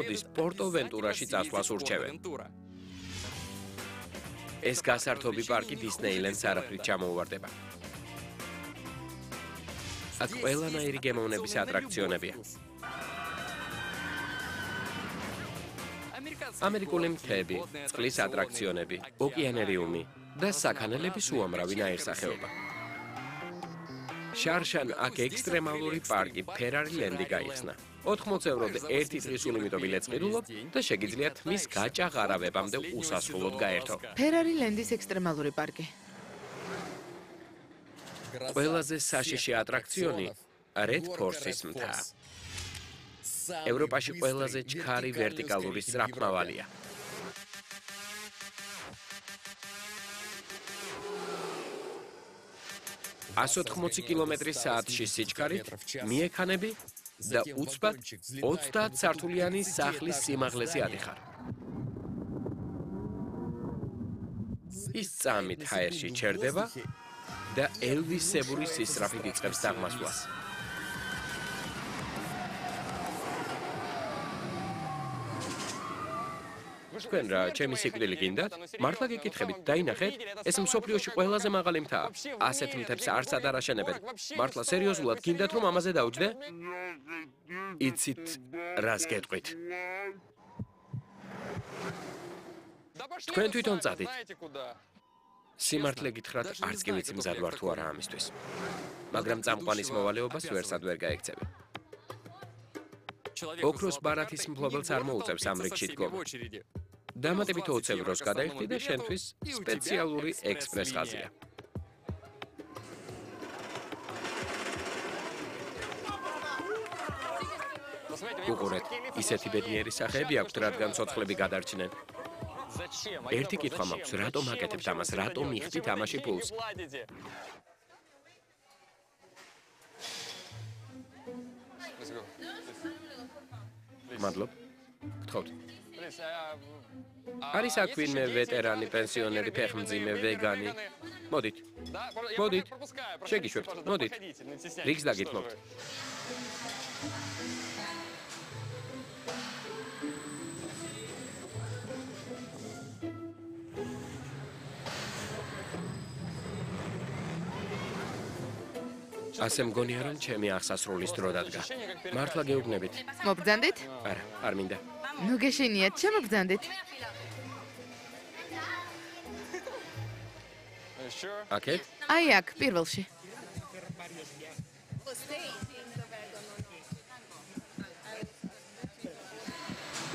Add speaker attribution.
Speaker 1: მოდის პორტოვენტურაში წასვლას ურჩევენ. ეს გასართობი პარკი დისნეილენდს არაფრით ჩამოუვარდება. აქ ყველანაირი გემოვნების ატრაქციონებია. ამერიკული მთები, წყლის ატრაქციონები, ოკეანერიუმი და საქანელების უამრავი ნაირსახეობა. შარშან აქ ექსტრემალური პარკი ფერარილენდი გაიხსნა. 80 ევროდ ერთი დღისული მიტობილეტს ყიდულობ და შეგიძლიათ მის გაჭაღარავებამდე უსასრულოდ გაერთო.
Speaker 2: ფერარილენდის ექსტრემალური პარკი.
Speaker 1: ყველაზე საშიში ატრაქციონი Red Horse-ის მთა. ევროპაში ყველაზე ჩქარი ვერტიკალური სწრაფმავალია. 180 კმ/სთ-ში სიჩქარით მიექანები და უცბად 30 სართულიანი სახლის სიმაღლეზე ადიხარ. ის წამით ჰაერში ჩერდება და ელვისებური სისწრაფით იწყებს დაღმასვლას. თქვენ რა, ჩემი სიკვდილი გინდათ? მართლა გეკითხებით, დაინახეთ, ეს მსოფლიოში ყველაზე მაღალი მთაა. ასეთ მთებს არც არ აშენებენ. მართლა სერიოზულად გინდათ რომ ამაზე დაუჯდე? იცით, რას გეტყვით? თქვენ თვითონ წადით. სიმართლე გითხრათ, არც კი ვიცი მზად ვარ თუ არა ამისთვის. მაგრამ წამყვანის მოვალეობას ვერსად ვერ გაექცევი. ოქროს ბარათის მფლობელს არ მოუწევს ამ რიგში დგომა. დამატებით 20 ევროს გადაიხდი და შენთვის სპეციალური ექსპრეს ხაზია. უყურეთ, ისეთი ბედნიერი სახეები აქვთ, რადგან ცოცხლები გადარჩნენ. ერთი კითხვა მაქვს, რატომ აკეთებთ ამას, რატომ მიხდით ამაში ფულს? მადლობ. გთხოვთ. არის აქ ვინმე ვეტერანი, პენსიონერი, ფეხმძიმე, ვეგანი? მოდით. მოდით. შეგიშვებთ. მოდით. რიგს დაგითმობთ. ასე მგონია რომ ჩემი აღსასრულის დრო დადგა. მართლა გეუბნებით?
Speaker 2: მობრძანდით?
Speaker 1: არა, არ მინდა.
Speaker 2: ნუ გეშინიათ, შემობრძანდით.
Speaker 1: აკეთ?
Speaker 2: აი აქ, პირველში.